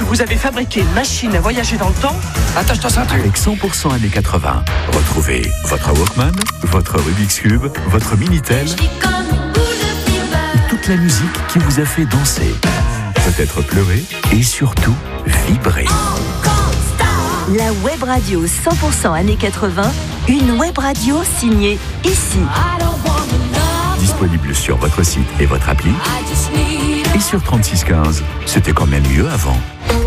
vous avez fabriqué une machine à voyager dans le temps. Attache ta ceinture. Avec 100% années 80, retrouvez votre Walkman, votre Rubik's Cube, votre Minitel, toute la musique qui vous a fait danser, peut-être pleurer et surtout vibrer. La web radio 100% années 80, une web radio signée ici. Disponible sur votre site et votre appli. Et sur 3615, c'était quand même mieux avant.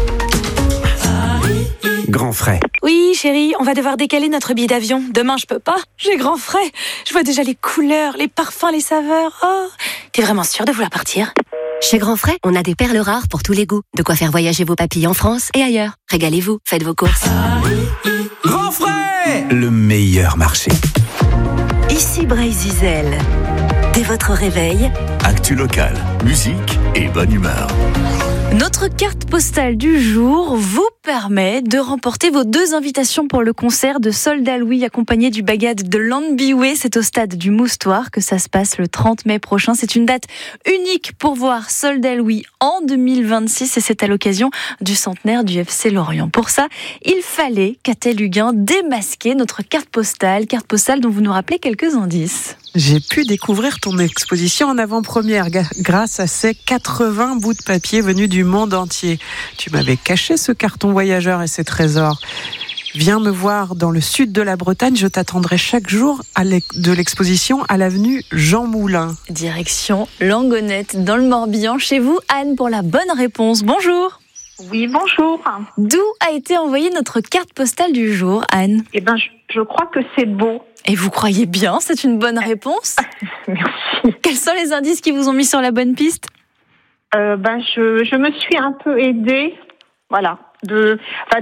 Grand frais. Oui, chérie, on va devoir décaler notre billet d'avion. Demain, je peux pas. J'ai grand frais. Je vois déjà les couleurs, les parfums, les saveurs. Oh, t'es vraiment sûre de vouloir partir ? Chez Grand Frais, on a des perles rares pour tous les goûts. De quoi faire voyager vos papilles en France et ailleurs. Régalez-vous, faites vos courses. Grand frais, le meilleur marché. Ici Bray-Zizel. Dès votre réveil, Actu local, musique et bonne humeur. Notre carte postale du jour vous permet de remporter vos 2 invitations pour le concert de Soldats Louis accompagné du bagad de Landbiway. C'est au stade du Moustoir que ça se passe le 30 mai prochain. C'est une date unique pour voir Soldats Louis en 2026 et c'est à l'occasion du centenaire du FC Lorient. Pour ça, il fallait, Catel Huguin, démasquer notre carte postale dont vous nous rappelez quelques indices. J'ai pu découvrir ton exposition en avant-première grâce à ces 80 bouts de papier venus du monde entier. Tu m'avais caché ce carton voyageur et ses trésors. Viens me voir dans le sud de la Bretagne, je t'attendrai chaque jour de l'exposition à l'avenue Jean Moulin. Direction Langonette dans le Morbihan. Chez vous, Anne, pour la bonne réponse. Bonjour. Oui, bonjour. D'où a été envoyée notre carte postale du jour, Anne ? Eh ben, je crois que c'est beau. Et vous croyez bien, c'est une bonne réponse ? Merci. Quels sont les indices qui vous ont mis sur la bonne piste ? Je me suis un peu aidée, voilà, de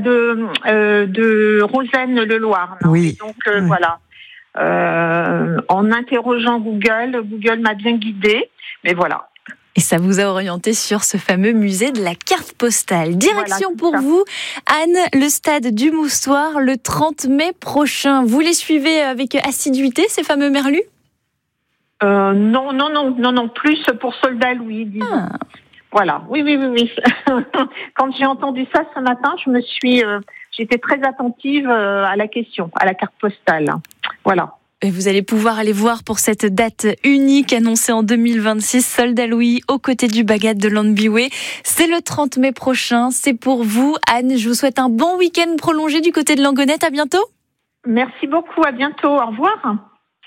Rosanne Leloir. Oui. Donc voilà, en interrogeant Google m'a bien guidée, mais voilà. Et ça vous a orienté sur ce fameux musée de la carte postale. Direction voilà, pour vous, Anne, le stade du Moustoir, le 30 mai prochain. Vous les suivez avec assiduité, ces fameux merlus ? Non, plus pour Soldats Louis, disons. Ah. Voilà, oui. Quand j'ai entendu ça ce matin, j'étais très attentive à la question, à la carte postale. Voilà. Et vous allez pouvoir aller voir pour cette date unique annoncée en 2026, Soldats Louis aux côtés du bagad de Landbiway. C'est le 30 mai prochain, c'est pour vous. Anne, je vous souhaite un bon week-end prolongé du côté de Langonette. À bientôt. Merci beaucoup, à bientôt. Au revoir.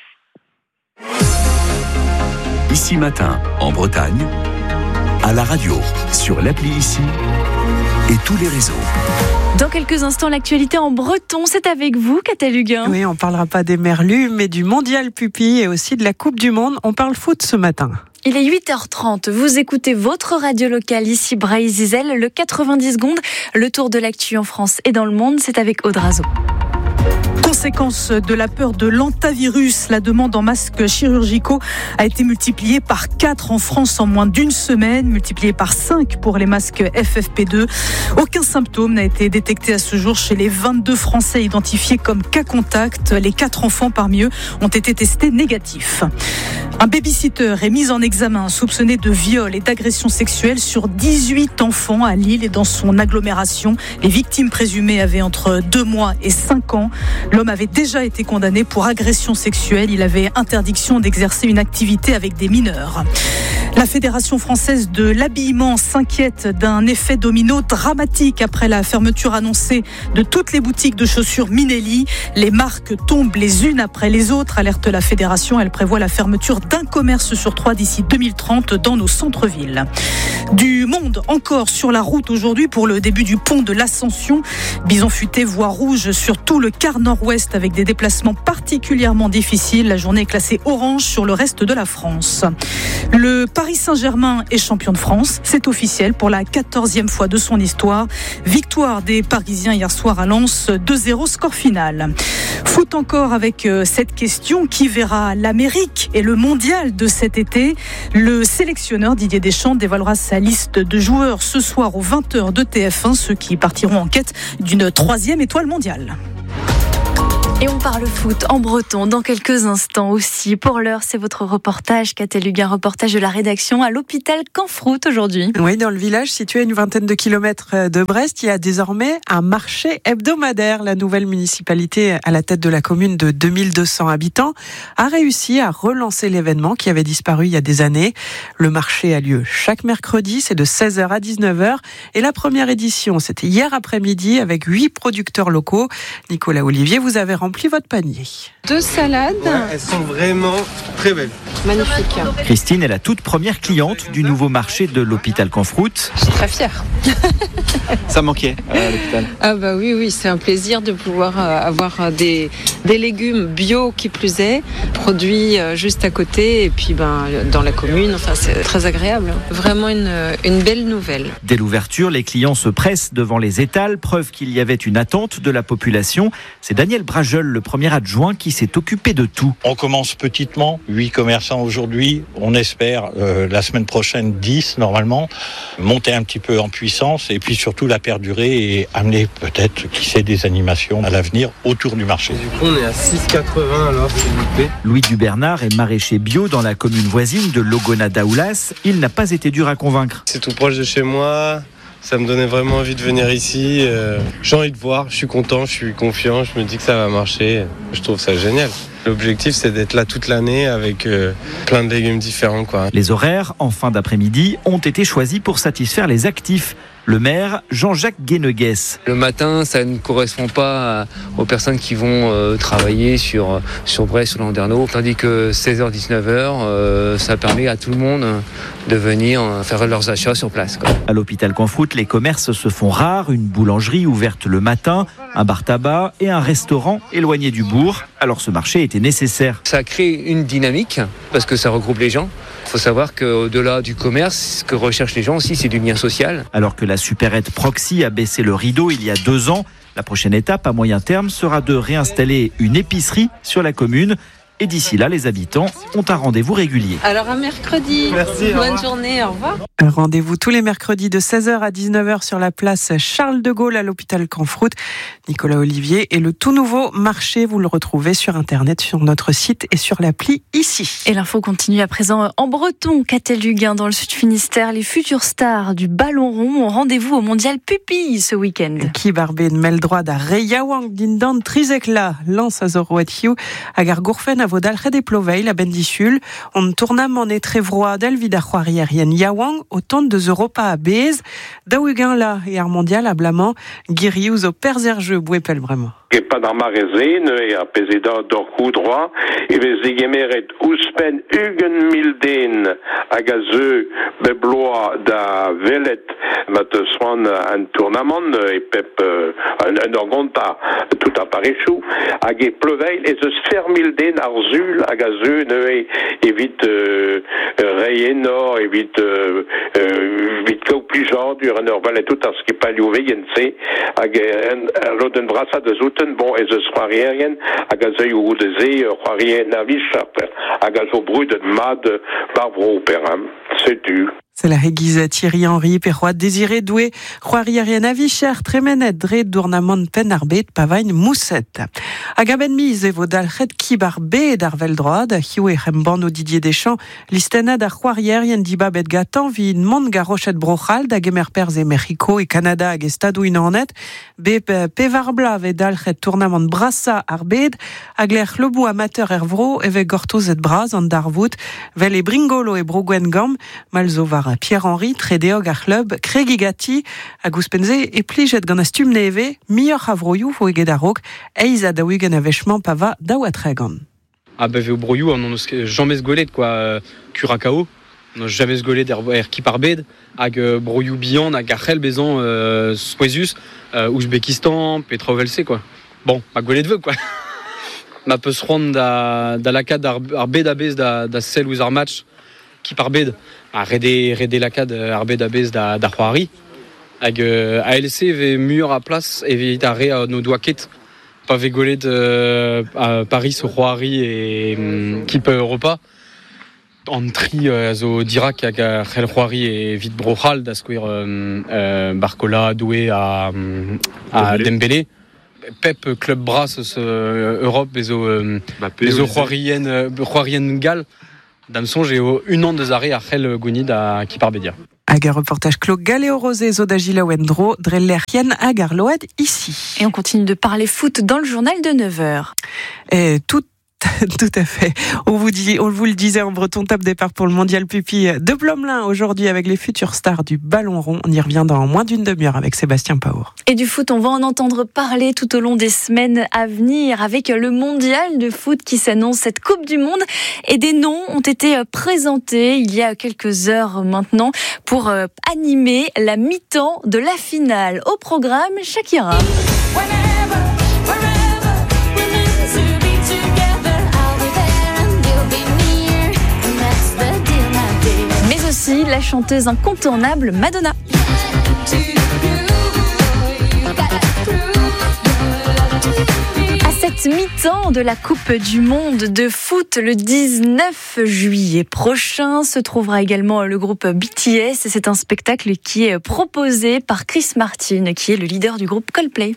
Ici Matin, en Bretagne, à la radio, sur l'appli Ici et tous les réseaux. Dans quelques instants, l'actualité en breton, c'est avec vous, Catel Huguin. Oui, on ne parlera pas des merlus, mais du mondial Pupi et aussi de la Coupe du Monde. On parle foot ce matin. Il est 8h30, vous écoutez votre radio locale ici, Bray-Zizel, le 90 secondes, le tour de l'actu en France et dans le monde, c'est avec Aude Razo. Conséquence de la peur de l'antavirus, la demande en masques chirurgicaux a été multipliée par 4 en France en moins d'une semaine, multipliée par 5 pour les masques FFP2. Aucun symptôme n'a été détecté à ce jour chez les 22 Français identifiés comme cas contact. Les 4 enfants parmi eux ont été testés négatifs. Un babysitter est mis en examen soupçonné de viol et d'agression sexuelle sur 18 enfants à Lille et dans son agglomération. Les victimes présumées avaient entre 2 mois et 5 ans. L'homme avait déjà été condamné pour agression sexuelle. Il avait interdiction d'exercer une activité avec des mineurs. La Fédération française de l'habillement s'inquiète d'un effet domino dramatique après la fermeture annoncée de toutes les boutiques de chaussures Minelli. Les marques tombent les unes après les autres, alerte la Fédération. Elle prévoit la fermeture d'un commerce sur 3 d'ici 2030 dans nos centres-villes. Du monde encore sur la route aujourd'hui pour le début du pont de l'Ascension. Bison futé, voie rouge sur tout le quart nord-ouest avec des déplacements particulièrement difficiles. La journée est classée orange sur le reste de la France. Le Paris Saint-Germain est champion de France. C'est officiel pour la 14e fois de son histoire. Victoire des Parisiens hier soir à Lens, 2-0 score final. Foot encore avec cette question, qui verra l'Amérique et le mondial de cet été? Le sélectionneur Didier Deschamps dévoilera sa liste de joueurs ce soir aux 20h de TF1, ceux qui partiront en quête d'une 3e étoile mondiale. Et on parle foot en breton dans quelques instants aussi. Pour l'heure, c'est votre reportage, Catel-Hugues, un reportage de la rédaction à l'hôpital Canfroute aujourd'hui. Oui, dans le village situé à une vingtaine de kilomètres de Brest, il y a désormais un marché hebdomadaire. La nouvelle municipalité à la tête de la commune de 2200 habitants a réussi à relancer l'événement qui avait disparu il y a des années. Le marché a lieu chaque mercredi, c'est de 16h à 19h. Et la première édition, c'était hier après-midi avec 8 producteurs locaux. Nicolas Olivier, vous avez rempli votre panier. 2 salades. Ouais, elles sont vraiment très belles. Magnifique. Christine est la toute première cliente du nouveau marché de l'hôpital Canfroute. Je suis très fière. Ça manquait à l'hôpital. Ah bah oui, c'est un plaisir de pouvoir avoir des légumes bio qui plus est, produits juste à côté et puis dans la commune. Enfin, c'est très agréable. Vraiment une belle nouvelle. Dès l'ouverture, les clients se pressent devant les étals, preuve qu'il y avait une attente de la population. C'est Daniel Brajeul, le premier adjoint, qui s'est occupé de tout. On commence petitement, 8 commerçants aujourd'hui. On espère la semaine prochaine 10 normalement, monter un petit peu en puissance et puis surtout la perdurer et amener peut-être, qui sait, des animations à l'avenir autour du marché. Du coup, on est à 6,80 alors, s'il vous plaît. Louis Dubernard est maraîcher bio dans la commune voisine de Logona-Daoulas. Il n'a pas été dur à convaincre. C'est tout proche de chez moi. Ça me donnait vraiment envie de venir ici. J'ai envie de voir, je suis content, je suis confiant, je me dis que ça va marcher. Je trouve ça génial. L'objectif, c'est d'être là toute l'année avec plein de légumes différents, quoi. Les horaires, en fin d'après-midi, ont été choisis pour satisfaire les actifs. Le maire, Jean-Jacques Guéneguès. Le matin, ça ne correspond pas aux personnes qui vont travailler sur Brest, sur Landerneau, tandis que 16h, 19h, ça permet à tout le monde de venir faire leurs achats sur place, quoi. À l'hôpital Canfroute, les commerces se font rares. Une boulangerie ouverte le matin, un bar-tabac et un restaurant éloigné du bourg. Alors ce marché était nécessaire. Ça crée une dynamique parce que ça regroupe les gens. Il faut savoir qu'au-delà du commerce, ce que recherchent les gens aussi, c'est du lien social. Alors que la supérette Proxy a baissé le rideau il y a 2 ans, la prochaine étape à moyen terme sera de réinstaller une épicerie sur la commune. Et d'ici là, les habitants ont un rendez-vous régulier. Alors à mercredi. Merci. Bonne journée, au revoir. Un rendez-vous tous les mercredis de 16h à 19h sur la place Charles de Gaulle à l'hôpital Canfroute. Nicolas Olivier et le tout nouveau marché, vous le retrouvez sur Internet, sur notre site et sur l'appli ici. Et l'info continue à présent en breton. Catel-Hugues, dans le Sud Finistère, les futures stars du ballon rond ont rendez-vous au mondial Pupille ce week-end. Qui barbé de mel droit da Reyawang dindan Trizekla, lance à Zoroatiou, à Gargourfen, à Vaudalred et Ploveil, la Bendisul. On tournam en étrévrois d'Elvida Juariarien Yawang, autant de Europa à Bez, Daouigan là et Armondial à Blamant, Guirius au Perzerjeu, Bouépel vraiment. Che pas dans magazine et a peseda d'orcou droit et les égemeret uspen Hugen Milden à gazeux beblois da velet mateswan un tournament et pep un orgonta tout à Parisou à ge Ploveil et ce sphère Milden arzul à gazeux ne évite Rayénor évite vite qu'au plus genre du renard valet tout à ce qui pas liouvé yense à roden brassa de bon, et ce soir rien, à gazeux ou de zé, rien à vichap, à gazeux brut de mad, barbro péram, c'est du. C'est la réguise Thierry Henry, Perroi Désiré Doué, Roiri Ariana Vicher, Trémenet, Dré, Dournamon, Penarbet, Pavagne, Moussette. À Gaben Mise, et Vaudalred, Kibarbé, d'Arvel Droid, Hiou et Remban au Didier Deschamps, Listena d'Arroirière, Yendiba Bedgatan, Vin, Mondga Rochette Brochal, d'Agemer Perz et Mexico et Canada, Agestadou Inornet, Pévarbla, Vedalred, Tournamon Brassa, Arbed, Agler Lobou Amateur Hervro, Eve Gortoz et Braz, Andarvout, Vel et Bringolo et Brogwengam, Malzovar. Pierre-Henry, Trédéog, Arclub, Crégigati, Aguspenze, et Pliget Ganastum Neve, Mior Havroyou, Voegedarok, Eiza Dawigan Avechman, Pava, Dawatregan. Ah, bah, au broyou, on n'a jamais sgolé de quoi, Curacao, on n'a jamais sgolé d'Erki Parbed, ag broyou Bihan, ag Achel, Bézan, Suezus, Ouzbékistan, Petrovelce, quoi. Bon, ma golé de vœux, quoi. Ma peut se rendre da la cade d'Arbed Abez, da Sel ou Zarmatch, qui Parbed. A rede lakad arbed a bez da c'hoari hag ALC ve mur a place evit a re a no doaket pa ve golet à Paris au c'hoari et kip Europa an tri a zo dirak hag a c'hel c'hoari e vit brochal da skouer Barcola Doué a Dembélé Pep Club Brass Europe les Roarien Gal d'Amson j'ai une onde des arrêts à Khel Gounid à Kiparbédia. Agar reportage Claude Galéo Rosé Zodagila Wendro Drellerien Agar Load ici. Et on continue de parler foot dans le journal de 9h. Et tout à fait. On vous le disait en breton, top départ pour le mondial Pupi de Blomelin aujourd'hui avec les futures stars du ballon rond. On y revient dans moins d'une demi-heure avec Sébastien Paour. Et du foot, on va en entendre parler tout au long des semaines à venir avec le mondial de foot qui s'annonce, cette Coupe du Monde. Et des noms ont été présentés il y a quelques heures maintenant pour animer la mi-temps de la finale. Au programme, Shakira. Aussi la chanteuse incontournable Madonna. À cette mi-temps de la Coupe du Monde de foot, le 19 juillet prochain, se trouvera également le groupe BTS. C'est un spectacle qui est proposé par Chris Martin, qui est le leader du groupe Coldplay.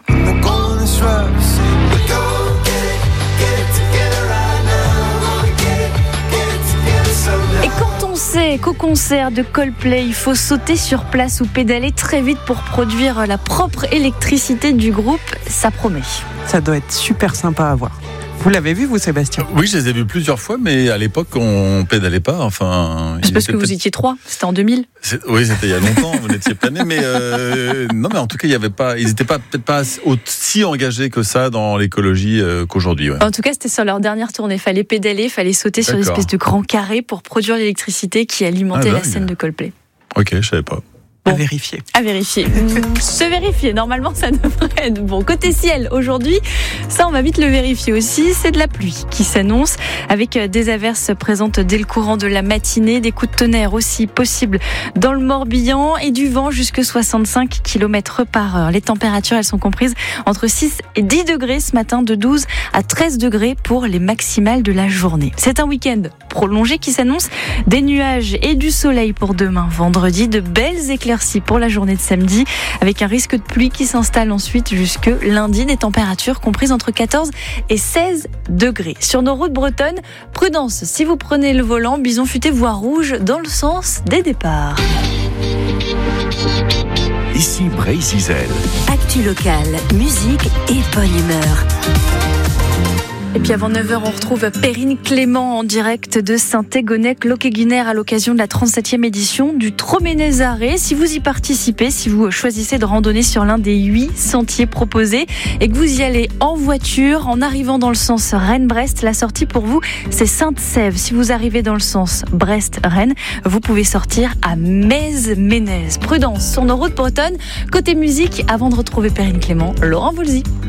C'est qu'au concert de Coldplay, il faut sauter sur place ou pédaler très vite pour produire la propre électricité du groupe. Ça promet. Ça doit être super sympa à voir. Vous l'avez vu, vous, Sébastien ? Oui, je les ai vus plusieurs fois, mais à l'époque, on pédalait pas. Enfin, c'est parce que vous étiez 3. C'était en 2000. Oui, c'était il y a longtemps. Vous n'étiez pas né, mais non, mais en tout cas, il y avait pas. Ils n'étaient peut-être pas aussi engagés que ça dans l'écologie qu'aujourd'hui. Ouais. En tout cas, c'était sur leur dernière tournée. Fallait pédaler, fallait sauter sur une espèce de grand carré pour produire l'électricité qui alimentait la scène de Coldplay. Ok, je savais pas. Bon. À vérifier. Se vérifier. Normalement, ça devrait être bon. Côté ciel, aujourd'hui, ça, on va vite le vérifier aussi. C'est de la pluie qui s'annonce avec des averses présentes dès le courant de la matinée, des coups de tonnerre aussi possibles dans le Morbihan et du vent jusque 65 km/h. Les températures, elles sont comprises entre 6 et 10 degrés ce matin, de 12 à 13 degrés pour les maximales de la journée. C'est un week-end prolongé qui s'annonce. Des nuages et du soleil pour demain, vendredi. De belles éclaircies pour la journée de samedi, avec un risque de pluie qui s'installe ensuite jusque lundi. Des températures comprises entre 14 et 16 degrés. Sur nos routes bretonnes, prudence si vous prenez le volant, bison futé voie rouge dans le sens des départs. Ici Bray-Zizel. Actu locale, musique et bonne humeur. Et puis avant 9h, on retrouve Perrine Clément en direct de Saint-Égonec-Loqueguiner à l'occasion de la 37e édition du Troménez-Arrêt. Si vous y participez, si vous choisissez de randonner sur l'un des 8 sentiers proposés et que vous y allez en voiture, en arrivant dans le sens Rennes-Brest, la sortie pour vous, c'est Sainte-Sève. Si vous arrivez dans le sens Brest-Rennes, vous pouvez sortir à Metz-Ménez. Prudence sur nos routes bretonnes. Côté musique, avant de retrouver Perrine Clément, Laurent Voulzy.